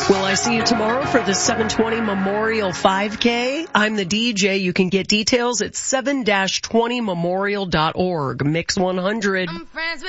Will I see you tomorrow for the 720 Memorial 5K? I'm the DJ. You can get details at 7-20memorial.org. Mix 100.